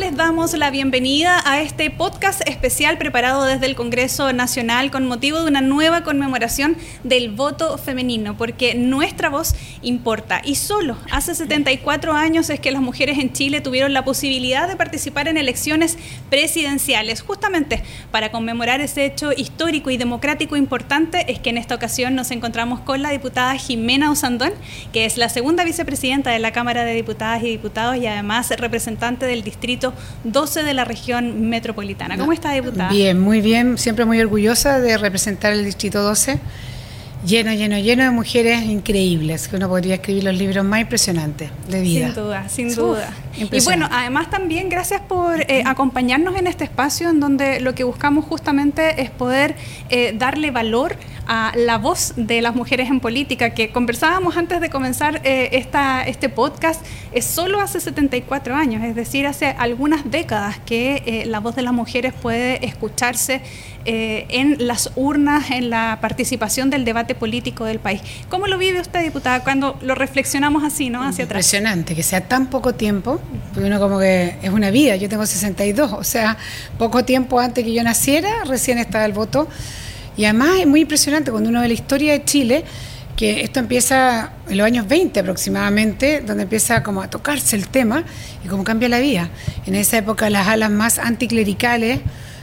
les damos la bienvenida a este podcast especial preparado desde el Congreso Nacional con motivo de una nueva conmemoración del voto femenino, porque nuestra voz importa. Y solo hace 74 años es que las mujeres en Chile tuvieron la posibilidad de participar en elecciones presidenciales. Justamente para conmemorar ese hecho histórico y democrático importante es que en esta ocasión nos encontramos con la diputada Jimena Usandón, que es la segunda vicepresidenta de la Cámara de Diputadas y Diputados y además representante del Distrito 12 de la región metropolitana. ¿Cómo está, diputada? Bien, muy bien. Siempre muy orgullosa de representar el Distrito 12. Lleno de mujeres increíbles, que uno podría escribir los libros más impresionantes de vida. Sin duda. Y bueno, además también gracias por acompañarnos en este espacio en donde lo que buscamos justamente es poder darle valor a la voz de las mujeres en política, que conversábamos antes de comenzar este podcast. Es solo hace 74 años, es decir, hace algunas décadas que la voz de las mujeres puede escucharse en las urnas, en la participación del debate político del país. ¿Cómo lo vive usted, diputada, cuando lo reflexionamos así, ¿no? Hacia atrás. Impresionante que sea tan poco tiempo, porque uno como que es una vida. Yo tengo 62, o sea, poco tiempo antes que yo naciera, recién estaba el voto. Y además es muy impresionante cuando uno ve la historia de Chile, que esto empieza en los años 20 aproximadamente, donde empieza como a tocarse el tema y cómo cambia la vida. En esa época las alas más anticlericales,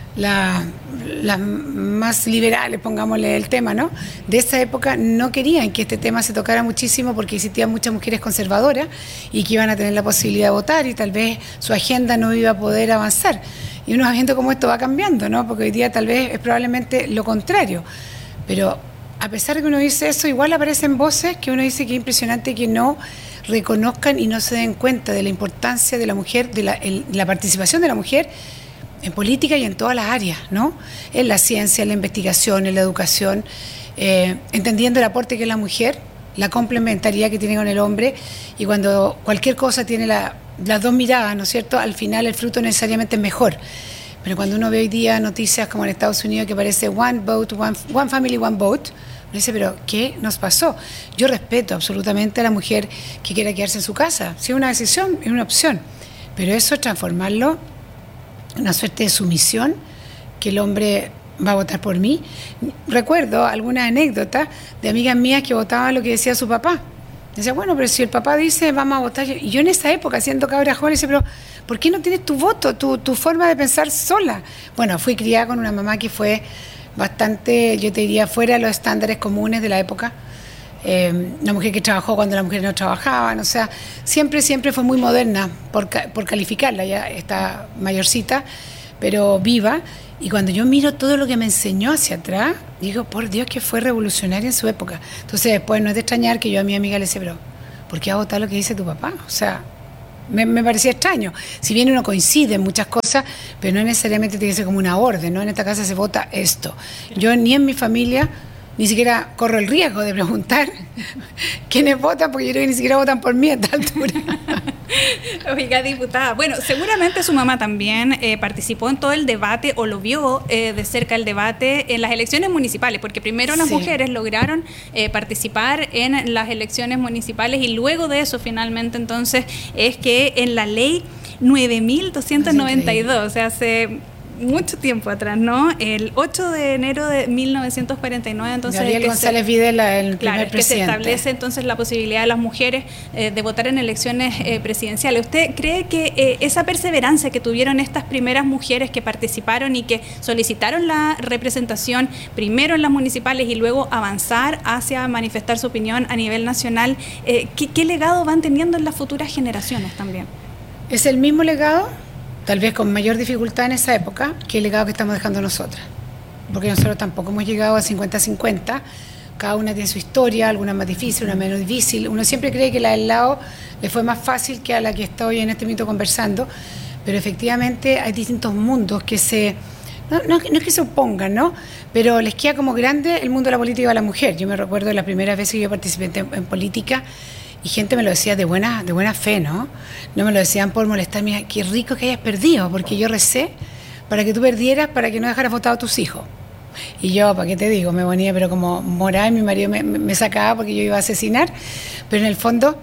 las más liberales, pongámosle el tema, ¿no? De esa época no querían que este tema se tocara muchísimo porque existían muchas mujeres conservadoras y que iban a tener la posibilidad de votar y tal vez su agenda no iba a poder avanzar. Y uno va viendo cómo esto va cambiando, ¿no? Porque hoy día tal vez es probablemente lo contrario. Pero a pesar de que uno dice eso, igual aparecen voces que uno dice que es impresionante que no reconozcan y no se den cuenta de la importancia de la mujer, de la participación de la mujer en política y en todas las áreas, ¿no? En la ciencia, en la investigación, en la educación, entendiendo el aporte que es la mujer, la complementariedad que tiene con el hombre, y cuando cualquier cosa tiene las dos miradas, ¿no es cierto?, al final el fruto necesariamente es mejor. Pero cuando uno ve hoy día noticias como en Estados Unidos que aparece one vote, one family, one vote, uno dice, pero ¿qué nos pasó? Yo respeto absolutamente a la mujer que quiera quedarse en su casa. Si es una decisión, es una opción. Pero eso transformarlo en una suerte de sumisión, que el hombre va a votar por mí. Recuerdo algunas anécdotas de amigas mías que votaban lo que decía su papá. Decía, bueno, pero si el papá dice vamos a votar, y yo en esa época, siendo cabra joven, decía, pero ¿por qué no tienes tu voto, tu forma de pensar sola? Bueno, fui criada con una mamá que fue bastante, yo te diría, fuera de los estándares comunes de la época. Una mujer que trabajó cuando las mujeres no trabajaban, o sea, siempre fue muy moderna, por calificarla, ya está mayorcita, pero viva. Y cuando yo miro todo lo que me enseñó hacia atrás, digo, por Dios, que fue revolucionaria en su época. Entonces después no es de extrañar que yo a mi amiga le decía, pero ¿por qué va a votar lo que dice tu papá? O sea, me parecía extraño. Si bien uno coincide en muchas cosas, pero no necesariamente tiene que ser como una orden, ¿no? En esta casa se vota esto. Yo ni en mi familia ni siquiera corro el riesgo de preguntar quiénes votan, porque yo creo que ni siquiera votan por mí a esta altura. Oiga, diputada, bueno, seguramente su mamá también participó en todo el debate o lo vio de cerca el debate en las elecciones municipales, porque primero las mujeres lograron participar en las elecciones municipales y luego de eso finalmente entonces es que en la ley 9.292, o sea, hace mucho tiempo atrás, ¿no? El 8 de enero de 1949, entonces Gabriel González Videla, el primer presidente. Que se establece entonces la posibilidad de las mujeres de votar en elecciones presidenciales. ¿Usted cree que esa perseverancia que tuvieron estas primeras mujeres que participaron y que solicitaron la representación primero en las municipales y luego avanzar hacia manifestar su opinión a nivel nacional, qué legado van teniendo en las futuras generaciones también? Es el mismo legado, tal vez con mayor dificultad en esa época, que el legado que estamos dejando nosotras. Porque nosotros tampoco hemos llegado a 50-50, cada una tiene su historia, alguna más difícil, una menos difícil. Uno siempre cree que la del lado le fue más fácil que a la que estoy en este minuto conversando, pero efectivamente hay distintos mundos que no es que se opongan, ¿no? Pero les queda como grande el mundo de la política a la mujer. Yo me recuerdo de la primera vez que yo participé en política, y gente me lo decía de buena fe, ¿no? No me lo decían por molestarme, qué rico que hayas perdido, porque yo recé para que tú perdieras, para que no dejaras votar a tus hijos. Y yo, ¿para qué te digo? Me ponía, pero como morada, y mi marido me sacaba porque yo iba a asesinar, pero en el fondo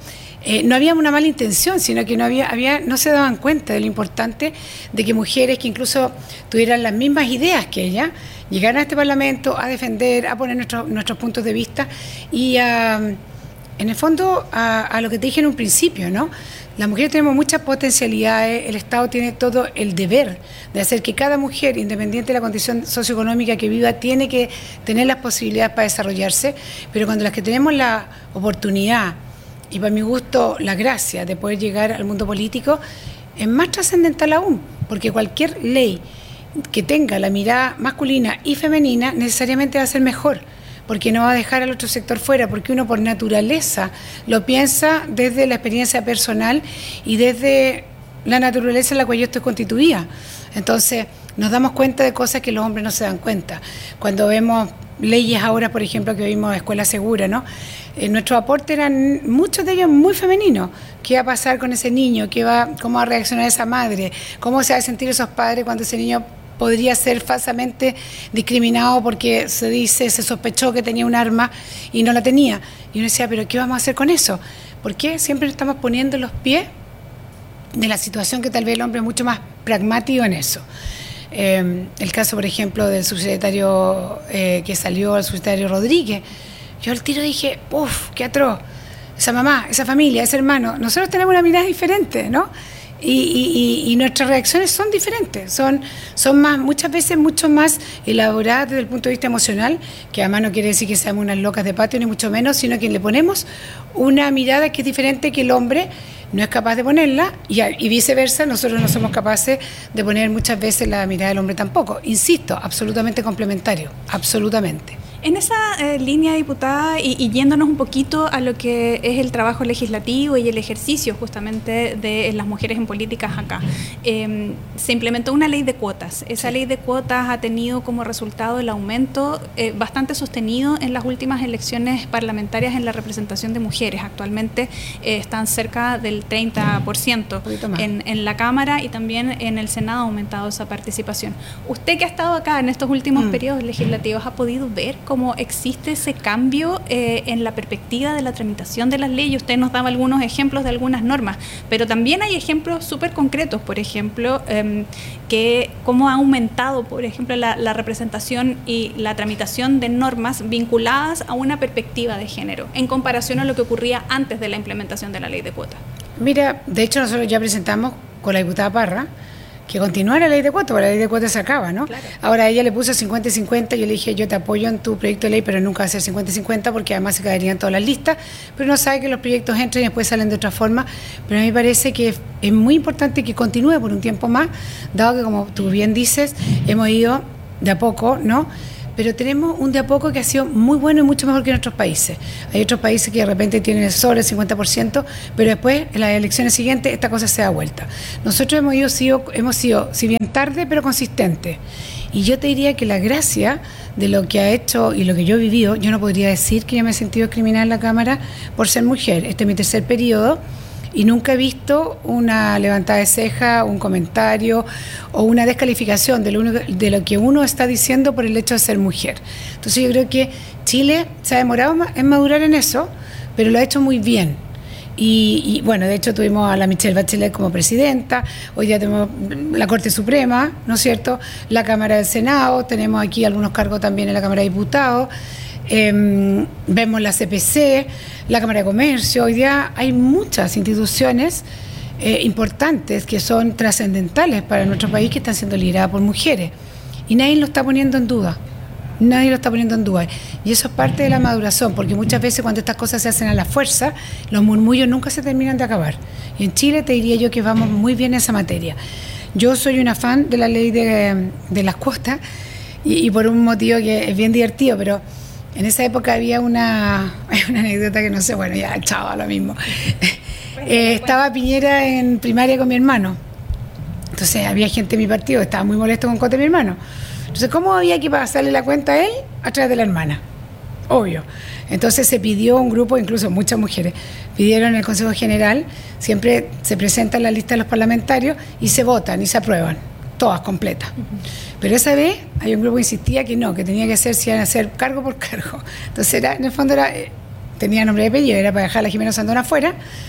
no había una mala intención, sino que no se daban cuenta de lo importante de que mujeres que incluso tuvieran las mismas ideas que ella, llegaran a este Parlamento a defender, a poner nuestros puntos de vista y en el fondo a lo que te dije en un principio, ¿no? Las mujeres tenemos muchas potencialidades, el Estado tiene todo el deber de hacer que cada mujer, independiente de la condición socioeconómica que viva, tiene que tener las posibilidades para desarrollarse, pero cuando las que tenemos la oportunidad y para mi gusto la gracia de poder llegar al mundo político, es más trascendental aún, porque cualquier ley que tenga la mirada masculina y femenina necesariamente va a ser mejor, porque no va a dejar al otro sector fuera, porque uno por naturaleza lo piensa desde la experiencia personal y desde la naturaleza en la cual yo estoy constituida. Entonces nos damos cuenta de cosas que los hombres no se dan cuenta. Cuando vemos leyes ahora, por ejemplo, que vimos Escuela Segura, ¿no? Nuestros aportes eran, muchos de ellos muy femeninos. ¿Qué va a pasar con ese niño? ¿Cómo va a reaccionar esa madre? ¿Cómo se va a sentir esos padres cuando ese niño podría ser falsamente discriminado porque se sospechó que tenía un arma y no la tenía? Y uno decía, ¿pero qué vamos a hacer con eso? ¿Por qué siempre estamos poniendo los pies de la situación que tal vez el hombre es mucho más pragmático en eso? El caso, por ejemplo, del subsecretario que salió, el subsecretario Rodríguez, yo al tiro dije, uff, qué atroz, esa mamá, esa familia, ese hermano, nosotros tenemos una mirada diferente, ¿no? Y nuestras reacciones son diferentes, son muchas veces mucho más elaboradas desde el punto de vista emocional, que además no quiere decir que seamos unas locas de patio, ni mucho menos, sino que le ponemos una mirada que es diferente que el hombre no es capaz de ponerla, y viceversa, nosotros no somos capaces de poner muchas veces la mirada del hombre tampoco. Insisto, absolutamente complementario, absolutamente. En esa línea, diputada, y yéndonos un poquito a lo que es el trabajo legislativo y el ejercicio justamente de las mujeres en políticas acá, se implementó una ley de cuotas. Esa ley de cuotas ha tenido como resultado el aumento bastante sostenido en las últimas elecciones parlamentarias en la representación de mujeres. Actualmente están cerca del 30% en la Cámara, y también en el Senado ha aumentado esa participación. Usted, que ha estado acá en estos últimos periodos legislativos, ¿ha podido ver cómo existe ese cambio en la perspectiva de la tramitación de las leyes? Usted nos daba algunos ejemplos de algunas normas, pero también hay ejemplos súper concretos, por ejemplo, que cómo ha aumentado, por ejemplo, la representación y la tramitación de normas vinculadas a una perspectiva de género, en comparación a lo que ocurría antes de la implementación de la ley de cuotas. Mira, de hecho nosotros ya presentamos con la diputada Parra que continuara la ley de cuotas, porque la ley de cuotas se acaba, ¿no? Claro. Ahora ella le puso 50 y 50, yo le dije, yo te apoyo en tu proyecto de ley, pero nunca va a ser 50 y 50, porque además se caerían todas las listas, pero uno sabe que los proyectos entran y después salen de otra forma, pero a mí me parece que es muy importante que continúe por un tiempo más, dado que, como tú bien dices, hemos ido de a poco, ¿no? Pero tenemos un de a poco que ha sido muy bueno y mucho mejor que en otros países. Hay otros países que de repente tienen sobre el 50%, pero después, en las elecciones siguientes, esta cosa se da vuelta. Nosotros hemos sido, si bien tarde, pero consistentes. Y yo te diría que la gracia de lo que ha hecho y lo que yo he vivido, yo no podría decir que yo me he sentido discriminada en la Cámara por ser mujer. Este es mi tercer periodo, y nunca he visto una levantada de ceja, un comentario o una descalificación de lo que uno está diciendo por el hecho de ser mujer. Entonces yo creo que Chile se ha demorado en madurar en eso, pero lo ha hecho muy bien. Y bueno, de hecho tuvimos a la Michelle Bachelet como presidenta, hoy día tenemos la Corte Suprema, ¿no es cierto?, la Cámara del Senado, tenemos aquí algunos cargos también en la Cámara de Diputados. Vemos la CPC, la Cámara de Comercio. Hoy día hay muchas instituciones importantes que son trascendentales para nuestro país, que están siendo lideradas por mujeres, y nadie lo está poniendo en duda. Y eso es parte de la maduración, porque muchas veces cuando estas cosas se hacen a la fuerza, los murmullos nunca se terminan de acabar, y en Chile te diría yo que vamos muy bien en esa materia. Yo soy una fan de la ley de las cuotas, y por un motivo que es bien divertido, pero en esa época había una anécdota que no sé, bueno, ya, chao, lo mismo. Estaba Piñera en primaria con mi hermano. Entonces había gente de mi partido que estaba muy molesto con Cote, mi hermano. Entonces, ¿cómo había que pasarle la cuenta a él? A través de la hermana. Obvio. Entonces se pidió un grupo, incluso muchas mujeres, pidieron en el Consejo General, siempre se presentan la lista de los parlamentarios y se votan y se aprueban, todas completas. Pero esa vez hay un grupo que insistía que no, que tenía que ser, si iban a hacer cargo por cargo. Entonces en el fondo tenía nombre de apellido, era para dejar a la Jimena Sandón afuera,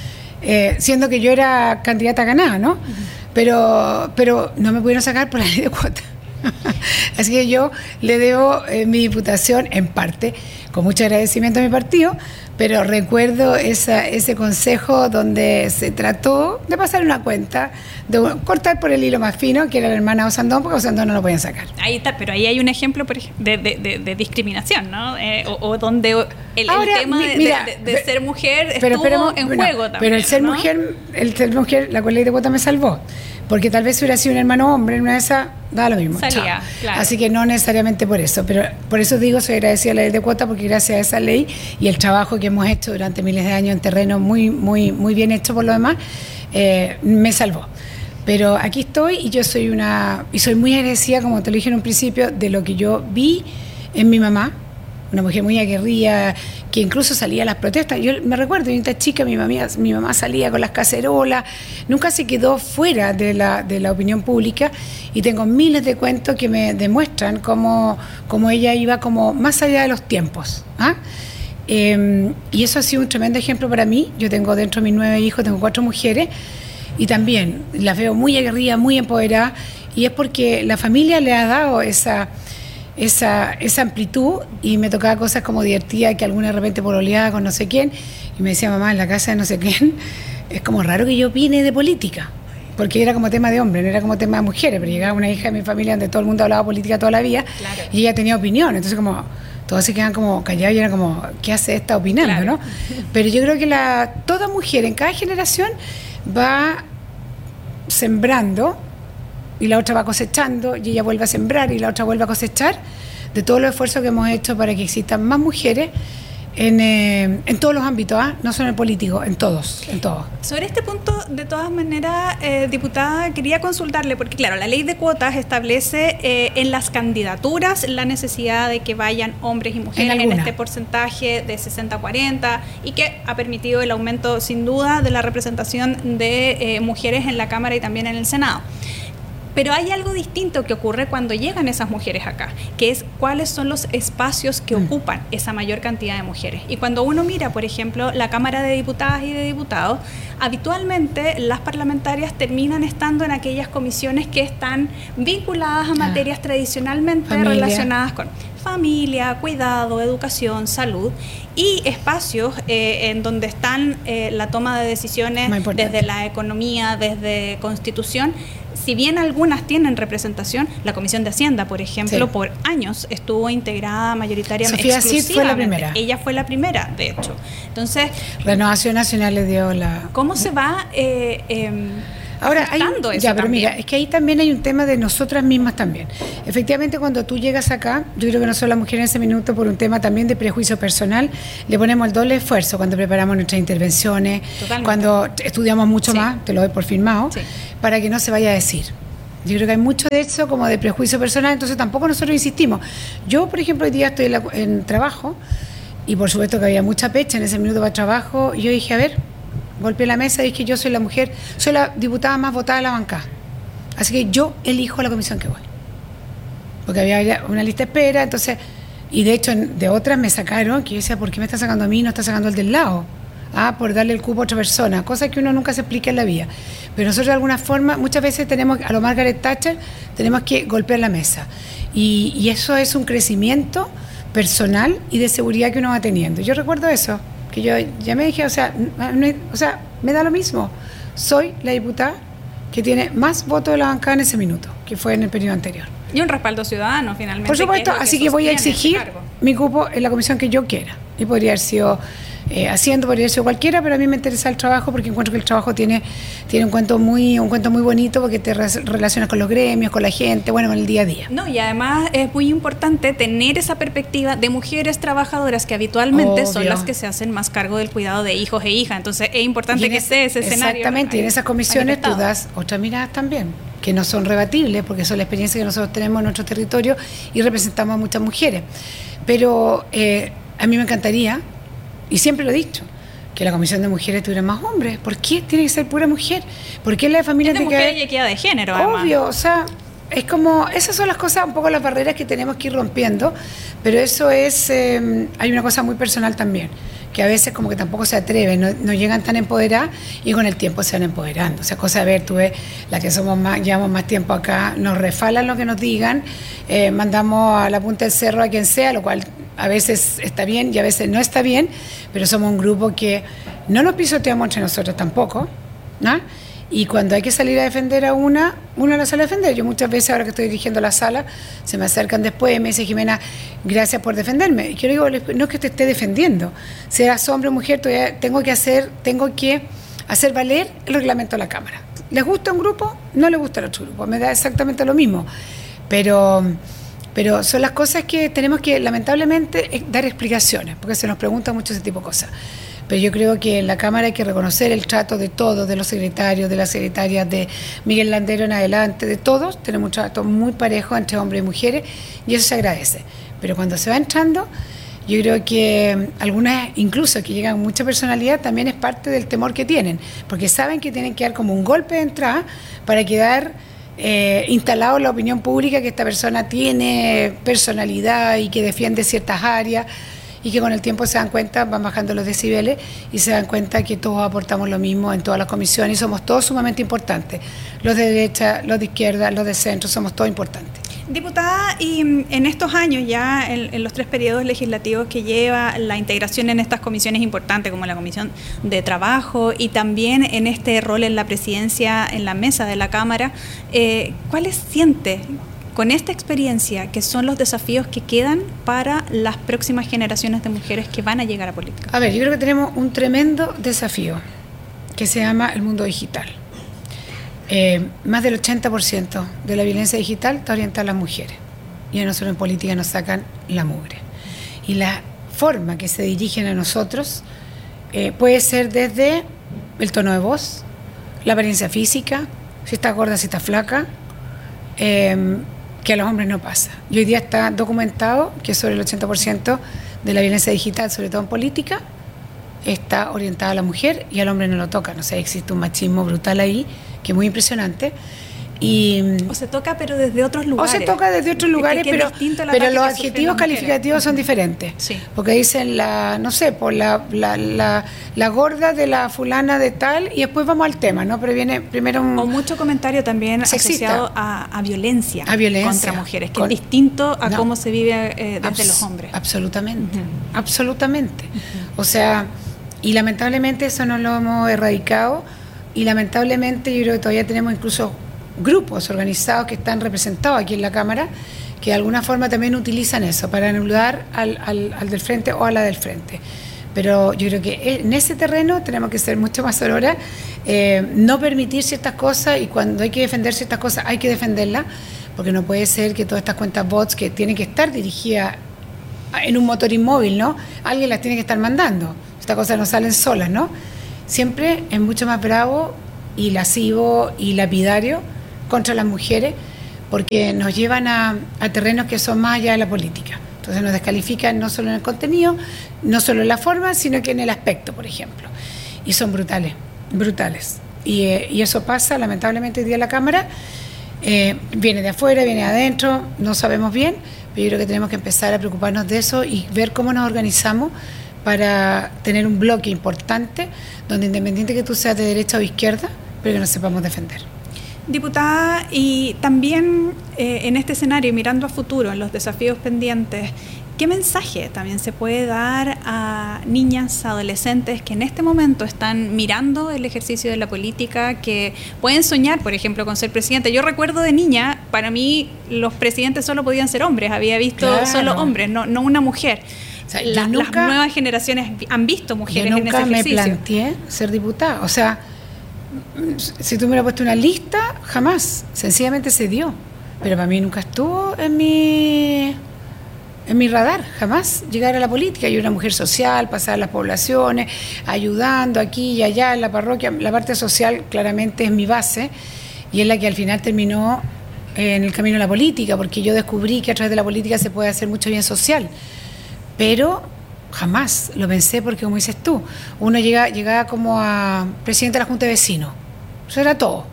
siendo que yo era candidata ganada, ¿no? Pero no me pudieron sacar por la ley de cuotas. Así que yo le debo mi diputación en parte, con mucho agradecimiento a mi partido, pero recuerdo ese consejo donde se trató de pasar una cuenta, de cortar por el hilo más fino, que era la hermana Osandón, porque Osandón no lo podían sacar. Ahí está, pero ahí hay un ejemplo de discriminación, ¿no? O donde el tema de ser mujer estuvo en juego también. Pero el ser mujer, la ley de cuota me salvó. Porque tal vez si hubiera sido un hermano hombre, en una de esas, da lo mismo. Salía, claro. Así que no necesariamente por eso. Pero por eso digo, soy agradecida a la ley de cuota, porque gracias a esa ley y el trabajo que hemos hecho durante miles de años en terreno muy, muy, muy bien hecho por lo demás, me salvó. Pero aquí estoy y soy muy agradecida, como te lo dije en un principio, de lo que yo vi en mi mamá, una mujer muy aguerrida, que incluso salía a las protestas. Yo me recuerdo, yo esta chica, mi mamá salía con las cacerolas, nunca se quedó fuera de la opinión pública, y tengo miles de cuentos que me demuestran cómo ella iba como más allá de los tiempos. Y eso ha sido un tremendo ejemplo para mí. Yo tengo dentro de mis 9 hijos, tengo 4 mujeres, y también las veo muy aguerridas, muy empoderadas, y es porque la familia le ha dado esa amplitud, y me tocaba cosas como divertidas, que alguna de repente pololeaba con no sé quién, y me decía, mamá, en la casa de no sé quién, es como raro que yo opine de política, porque era como tema de hombre, no era como tema de mujeres, pero llegaba una hija de mi familia donde todo el mundo hablaba política toda la vida, claro. Y ella tenía opinión, entonces como todos se quedan como callados y era como, ¿qué hace esta opinando? Claro. ¿No? Pero yo creo que toda mujer en cada generación va sembrando, y la otra va cosechando, y ella vuelve a sembrar y la otra vuelve a cosechar, de todos los esfuerzos que hemos hecho para que existan más mujeres en todos los ámbitos, no solo en el político, en todos. Sobre este punto, de todas maneras, diputada, quería consultarle, porque claro, la ley de cuotas establece en las candidaturas la necesidad de que vayan hombres y mujeres en este porcentaje de 60-40, y que ha permitido el aumento sin duda de la representación de mujeres en la Cámara y también en el Senado. Pero hay algo distinto que ocurre cuando llegan esas mujeres acá, que es cuáles son los espacios que ocupan esa mayor cantidad de mujeres. Y cuando uno mira, por ejemplo, la Cámara de Diputadas y de Diputados, habitualmente las parlamentarias terminan estando en aquellas comisiones que están vinculadas a materias tradicionalmente relacionadas con familia, cuidado, educación, salud, y espacios en donde están la toma de decisiones desde la economía, desde Constitución. Si bien algunas tienen representación, la Comisión de Hacienda, por ejemplo, por años estuvo integrada mayoritariamente. Sofía Cid fue la primera. Ella fue la primera, de hecho. Entonces, Renovación Nacional le dio la... ¿Cómo se va ahora pero mira, es que ahí también hay un tema de nosotras mismas también. Efectivamente, cuando tú llegas acá, yo creo que nosotros las mujeres en ese minuto, por un tema también de prejuicio personal, le ponemos el doble esfuerzo cuando preparamos nuestras intervenciones, cuando estudiamos mucho más, te lo doy por firmado, para que no se vaya a decir. Yo creo que hay mucho de eso como de prejuicio personal, entonces tampoco nosotros insistimos. Yo, por ejemplo, hoy día estoy en trabajo, y por supuesto que había mucha pecha en ese minuto para trabajo, y yo dije, a ver, golpeé la mesa y dije, yo soy la mujer, soy la diputada más votada de la bancada, así que yo elijo la comisión que voy, porque había una lista de espera, entonces, y de hecho de otras me sacaron, que yo decía, ¿por qué me está sacando a mí y no está sacando al del lado? Por darle el cupo a otra persona, cosa que uno nunca se explica en la vida, pero nosotros de alguna forma, muchas veces tenemos, a lo Margaret Thatcher, tenemos que golpear la mesa, y eso es un crecimiento personal y de seguridad que uno va teniendo. Yo recuerdo eso, que yo ya me dije, o sea, me da lo mismo. Soy la diputada que tiene más votos de la bancada en ese minuto, que fue en el periodo anterior. Y un respaldo ciudadano, finalmente. Por supuesto, así que voy a exigir mi cupo en la comisión que yo quiera. Y podría haber sido podría haber sido cualquiera, pero a mí me interesa el trabajo porque encuentro que el trabajo tiene un cuento muy bonito, porque te relacionas con los gremios, con la gente, con el día a día. No, y además es muy importante tener esa perspectiva de mujeres trabajadoras que habitualmente son las que se hacen más cargo del cuidado de hijos e hijas. Entonces es importante que esté ese escenario. Exactamente, y en esas comisiones tú das otras miradas también, que no son rebatibles, porque son la experiencia que nosotros tenemos en nuestro territorio y representamos a muchas mujeres. Pero a mí me encantaría, y siempre lo he dicho, que la comisión de mujeres tuviera más hombres. ¿Por qué tiene que ser pura mujer? ¿Por qué la de familia tiene que haber y equidad de género? Obvio, además. O sea, es como, esas son las cosas, un poco las barreras que tenemos que ir rompiendo, pero eso es, hay una cosa muy personal también, que a veces como que tampoco se atreven, no llegan tan empoderadas y con el tiempo se van empoderando. O sea, cosa de ver, tú ves, las que somos más, llevamos más tiempo acá, nos refalan lo que nos digan, mandamos a la punta del cerro a quien sea, lo cual a veces está bien y a veces no está bien, pero somos un grupo que no nos pisoteamos entre nosotros tampoco, ¿no? Y cuando hay que salir a defender a una la sale a defender. Yo muchas veces, ahora que estoy dirigiendo la sala, se me acercan después y me dice, Jimena, gracias por defenderme. Y yo le digo, no es que te esté defendiendo. Seas hombre o mujer, tengo que hacer valer el reglamento de la Cámara. ¿Les gusta un grupo? No les gusta el otro grupo. Me da exactamente lo mismo. Pero son las cosas que tenemos que, lamentablemente, dar explicaciones, porque se nos pregunta mucho ese tipo de cosas. Pero yo creo que en la Cámara hay que reconocer el trato de todos, de los secretarios, de las secretarias, de Miguel Landero en adelante, de todos. Tenemos un trato muy parejo entre hombres y mujeres y eso se agradece. Pero cuando se va entrando, yo creo que algunas, incluso que llegan con mucha personalidad, también es parte del temor que tienen, porque saben que tienen que dar como un golpe de entrada para quedar instalado en la opinión pública que esta persona tiene personalidad y que defiende ciertas áreas, y que con el tiempo se dan cuenta, van bajando los decibeles y se dan cuenta que todos aportamos lo mismo en todas las comisiones y somos todos sumamente importantes. Los de derecha, los de izquierda, los de centro, somos todos importantes. Diputada, y en estos años ya, en los 3 periodos legislativos que lleva, la integración en estas comisiones importantes como la Comisión de Trabajo y también en este rol en la presidencia, en la mesa de la Cámara, ¿cuáles siente con esta experiencia que son los desafíos que quedan para las próximas generaciones de mujeres que van a llegar a política? A ver, yo creo que tenemos un tremendo desafío que se llama el mundo digital. Más del 80% de la violencia digital está orientada a las mujeres y a nosotros en política nos sacan la mugre. Y la forma que se dirigen a nosotros puede ser desde el tono de voz, la apariencia física, si está gorda, si está flaca, que a los hombres no pasa. Y hoy día está documentado que sobre el 80% de la violencia digital, sobre todo en política, está orientada a la mujer y al hombre no lo toca. O sea, existe un machismo brutal ahí, que es muy impresionante. O se toca, pero desde otros lugares. O se toca desde otros lugares, pero los adjetivos calificativos son diferentes. Sí. Porque dicen la gorda de la fulana de tal, y después vamos al tema, ¿no? Pero viene primero o mucho comentario también sexista, asociado a violencia contra mujeres, que es distinto a cómo se vive desde los hombres. Absolutamente, absolutamente. O sea, y lamentablemente eso no lo hemos erradicado, y lamentablemente yo creo que todavía tenemos incluso grupos organizados que están representados aquí en la Cámara que de alguna forma también utilizan eso para anular al del frente o a la del frente. Pero yo creo que en ese terreno tenemos que ser mucho más auroras, no permitir ciertas cosas, y cuando hay que defender ciertas cosas hay que defenderlas, porque no puede ser que todas estas cuentas bots que tienen que estar dirigidas en un motor inmóvil, ¿no? Alguien las tiene que estar mandando. Estas cosas no salen solas, ¿no? Siempre es mucho más bravo y lascivo y lapidario contra las mujeres, porque nos llevan a terrenos que son más allá de la política. Entonces nos descalifican no solo en el contenido, no solo en la forma, sino que en el aspecto, por ejemplo. Y son brutales. Y eso pasa, lamentablemente, hoy día en la Cámara. Viene de afuera, viene de adentro, no sabemos bien, pero yo creo que tenemos que empezar a preocuparnos de eso y ver cómo nos organizamos para tener un bloque importante, donde independiente que tú seas de derecha o izquierda, pero que nos sepamos defender. Diputada, y también en este escenario, mirando a futuro, en los desafíos pendientes, ¿qué mensaje también se puede dar a niñas, adolescentes que en este momento están mirando el ejercicio de la política, que pueden soñar, por ejemplo, con ser presidente? Yo recuerdo de niña, para mí los presidentes solo podían ser hombres, había visto solo hombres, no una mujer. O sea, las nuevas generaciones han visto mujeres en ese ejercicio. Yo nunca me planteé ser diputada, o sea, si tú me hubieras puesto una lista, jamás, sencillamente se dio, pero para mí nunca estuvo en mi radar, jamás llegar a la política. Yo era una mujer social, pasar a las poblaciones, ayudando aquí y allá en la parroquia. La parte social claramente es mi base y es la que al final terminó en el camino de la política, porque yo descubrí que a través de la política se puede hacer mucho bien social, pero jamás lo pensé, porque como dices tú, uno llegaba como a presidente de la Junta de Vecinos, eso era todo,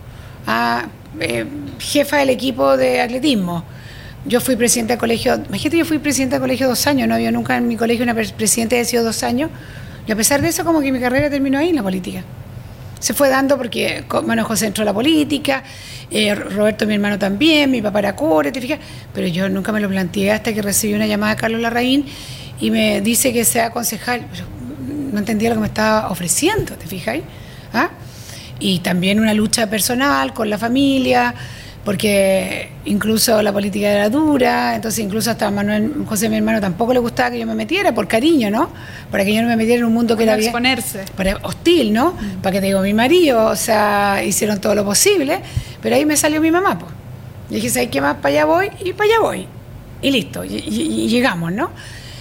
jefa del equipo de atletismo. Yo fui presidenta del colegio, imagínate, yo fui presidenta del colegio 2 años, no había nunca en mi colegio una presidenta que haya sido 2 años. Yo Y a pesar de eso, como que mi carrera terminó ahí en la política. Se fue dando porque, bueno, José entró a la política, Roberto, mi hermano, también, mi papá era cura, ¿te fijas? Pero yo nunca me lo planteé hasta que recibí una llamada de Carlos Larraín y me dice que sea concejal. Pero no entendía lo que me estaba ofreciendo, ¿te fijas? ¿Ah? Y también una lucha personal con la familia, porque incluso la política era dura, entonces incluso hasta Manuel José, mi hermano, tampoco le gustaba que yo me metiera, por cariño, ¿no? Para que yo no me metiera en un mundo que era bien... exponerse. Hostil, ¿no? Para que te digo, mi marido, o sea, hicieron todo lo posible, pero ahí me salió mi mamá, pues. Y dije, ¿sabes qué más? Para allá voy, y para allá voy. Y listo, y llegamos, ¿no?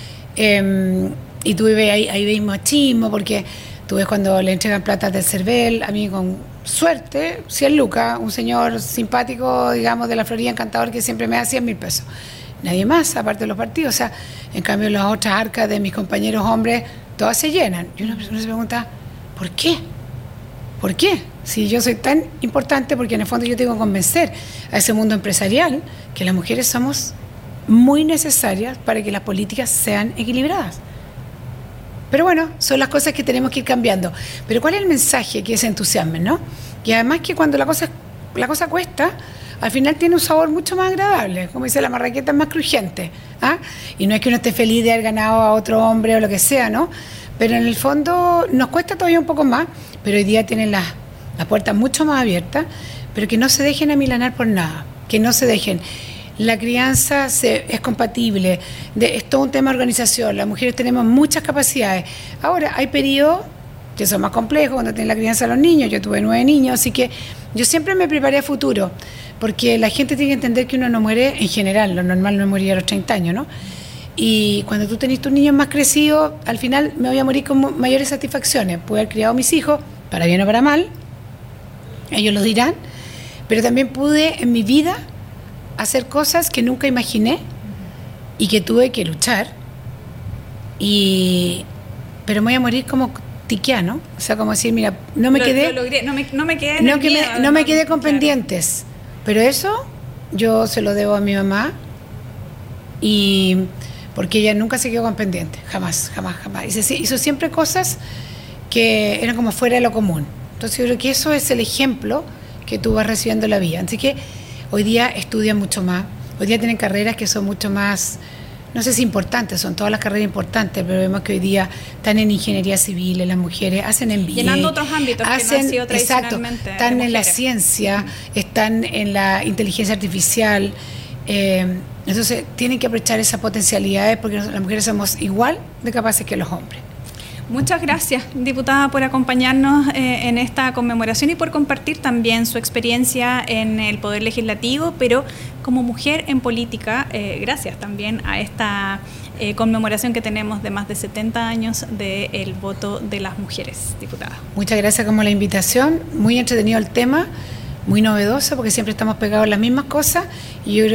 Y tuve ahí veis machismo, porque tú ves cuando le entregan plata del CERVEL, a mí con suerte, 100 lucas, un señor simpático, digamos, de la Florida, encantador, que siempre me da 100.000 pesos. Nadie más, aparte de los partidos. O sea, en cambio, las otras arcas de mis compañeros hombres, todas se llenan. Y una persona se pregunta, ¿por qué? ¿Por qué? Si yo soy tan importante, porque en el fondo yo tengo que convencer a ese mundo empresarial que las mujeres somos muy necesarias para que las políticas sean equilibradas. Pero bueno, son las cosas que tenemos que ir cambiando. Pero ¿cuál es el mensaje? Que se entusiasmen, ¿no? Y además que cuando la cosa cuesta, al final tiene un sabor mucho más agradable. Como dice, la marraqueta es más crujiente. ¿Ah? Y no es que uno esté feliz de haber ganado a otro hombre o lo que sea, ¿no? Pero en el fondo nos cuesta todavía un poco más, pero hoy día tienen las puertas mucho más abiertas, pero que no se dejen amilanar por nada, que no se dejen. La crianza es compatible, es todo un tema de organización, las mujeres tenemos muchas capacidades. Ahora, hay periodos que son más complejos, cuando tienen la crianza de los niños, yo tuve 9 niños, así que yo siempre me preparé a futuro, porque la gente tiene que entender que uno no muere en general, lo normal no es morir a los 30 años, ¿no? Y cuando tú tenés tus niños más crecidos, al final me voy a morir con mayores satisfacciones. Pude haber criado a mis hijos, para bien o para mal, ellos lo dirán, pero también pude en mi vida hacer cosas que nunca imaginé y que tuve que luchar, pero me voy a morir como tiqueá, ¿no? O sea, como decir, mira, no me quedé con pendientes, pero eso yo se lo debo a mi mamá, y porque ella nunca se quedó con pendientes, jamás. Y se hizo siempre cosas que eran como fuera de lo común. Entonces yo creo que eso es el ejemplo que tú vas recibiendo en la vida. Así que hoy día estudian mucho más, hoy día tienen carreras que son mucho más, no sé si importantes, son todas las carreras importantes, pero vemos que hoy día están en ingeniería civil, las mujeres hacen MBA. Llenando otros ámbitos que no han sido tradicionalmente. Exacto, están en la ciencia, están en la inteligencia artificial, entonces tienen que aprovechar esas potencialidades porque las mujeres somos igual de capaces que los hombres. Muchas gracias, diputada, por acompañarnos en esta conmemoración y por compartir también su experiencia en el Poder Legislativo, pero como mujer en política. Gracias también a esta conmemoración que tenemos de más de 70 años del voto de las mujeres, diputada. Muchas gracias por la invitación, muy entretenido el tema, muy novedoso porque siempre estamos pegados en las mismas cosas y yo creo